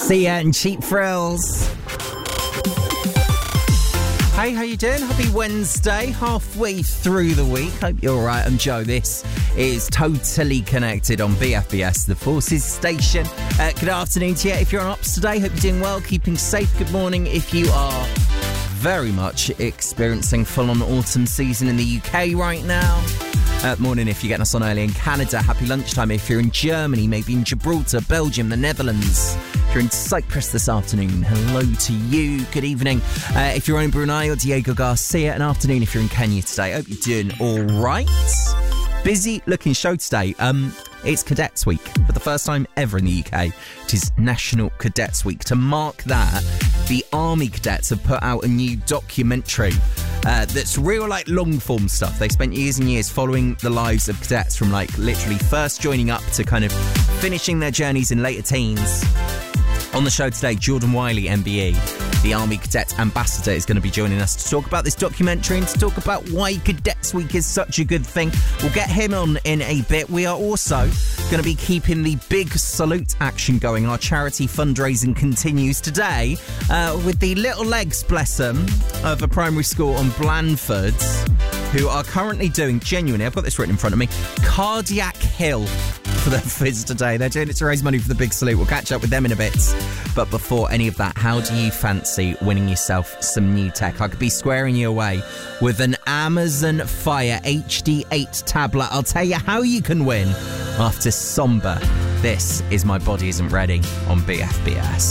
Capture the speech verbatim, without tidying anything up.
Sia and Cheap Thrills. Hey, how you doing? Happy Wednesday, halfway through the week. Hope you're all right. I'm Joe. This is Totally Connected on B F B S, the Forces Station. Uh, good afternoon to you. If you're on Ops today, hope you're doing well, keeping safe. Good morning if you are very much experiencing full-on autumn season in the U K right now. Uh, morning if you're getting us on early in Canada. Happy lunchtime if you're in Germany, maybe in Gibraltar, Belgium, the Netherlands. If you're in Cyprus this afternoon, hello to you. Good evening. Uh, if you're in Brunei or Diego Garcia, an afternoon if you're in Kenya today. Hope you're doing all right. Busy looking show today. Um, it's Cadets Week for the first time ever in the U K. It is National Cadets Week. To mark that, the Army Cadets have put out a new documentary uh, that's real, like, long-form stuff. They spent years and years following the lives of cadets from, like, literally first joining up to kind of finishing their journeys in later teens. On the show today, Jordan Wiley, M B E, the Army Cadet Ambassador, is going to be joining us to talk about this documentary and to talk about why Cadets Week is such a good thing. We'll get him on in a bit. We are also going to be keeping the big salute action going. Our charity fundraising continues today uh, with the little legs, bless them, of a primary school on Blandford, who are currently doing, genuinely, I've got this written in front of me, Cardiac Hill for their fizz today. They're doing it to raise money for the big salute. We'll catch up with them in a bit. But before any of that, how do you fancy winning yourself some new tech? I could be squaring you away with an Amazon Fire H D eight tablet. I'll tell you how you can win after Somber. This is My Body Isn't Ready on B F B S.